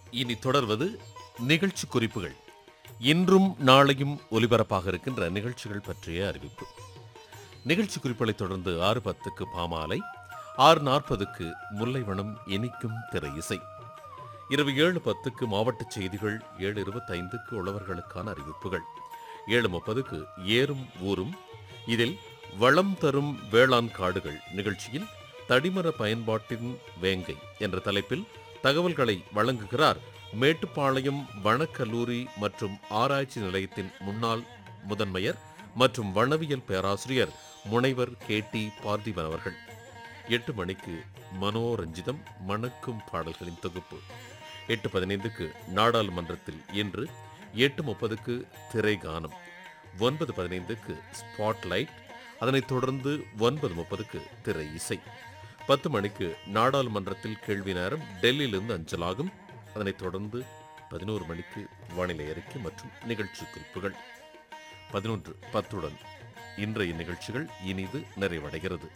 இனி தொடர்வது நிகழ்ச்சி குறிப்புகள். இன்றும் நாளையும் ஒலிபரப்பாக இருக்கின்ற நிகழ்ச்சிகள் பற்றிய அறிவிப்பு. நிகழ்ச்சி குறிப்புகளை தொடர்ந்து 6:10க்கு பாமாலை, 6:40க்கு முல்லைவனம் இனிக்கும் திரை இசை, இரவு 7:10க்கு மாவட்ட செய்திகள், 7:25க்கு உழவர்களுக்கான அறிவிப்புகள், 7:30க்கு ஏறும் ஊரும். இதில் வளம் தரும் வேளாண் காடுகள் நிகழ்ச்சியில் தடிமர பயன்பாட்டின் வேங்கை என்ற தலைப்பில் தகவல்களை வழங்குகிறார் மேட்டுப்பாளையம் வனக்கல்லூரி மற்றும் ஆராய்ச்சி நிலையத்தின் முன்னாள் முதன்மையர் மற்றும் வனவியல் பேராசிரியர் முனைவர் KT பார்த்திபன் அவர்கள். 8 மணிக்கு மனோரஞ்சிதம் மணக்கும் பாடல்களின் தொகுப்பு, 8:15க்கு நாடாளுமன்றத்தில் இன்று, 8:30க்கு திரைகானம், 9:15க்கு ஸ்பாட்லைட், அதனைத் தொடர்ந்து 9:30க்கு திரை இசை, 10 மணிக்கு நாடாளுமன்றத்தில் கேள்வி நேரம் டெல்லியிலிருந்து அஞ்சலாகும். அதனைத் தொடர்ந்து 11 மணிக்கு வானிலை அறிக்கை மற்றும் நிகழ்ச்சி குறிப்புகள். 11:10 இன்றைய நிகழ்ச்சிகள் இனிது நிறைவடைகிறது.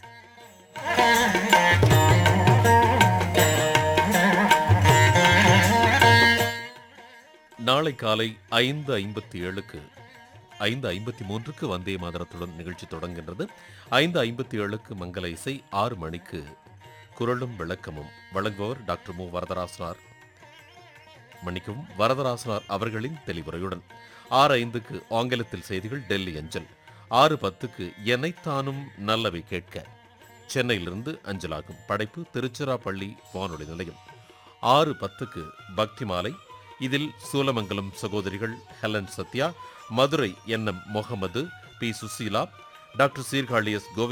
நாளை காலை 5:57க்கு 5:53க்கு வந்தே மாதரத்துடன் நிகழ்ச்சி தொடங்குகின்றது. 5:57க்கு மங்கள இசை, 6 மணிக்கு குரலும் விளக்கமும் வழங்குபவர் டாக்டர் வரதராசனார் அவர்களின் தெளிவுரையுடன். 6:05க்கு ஆங்கிலத்தில் செய்திகள் டெல்லி அஞ்சல். 6:10க்கு எனைத்தானும் நல்லவை கேட்க சென்னையிலிருந்து அஞ்சலாகும். படைப்பு திருச்சிராப்பள்ளி வானொலி நிலையம். 6:10க்கு பக்தி மாலை. இதில் சூலமங்கலம் சகோதரிகள் Helen Sathya, Madurai NM Mohammed, P. Susheela, doctor Sirkazhi S.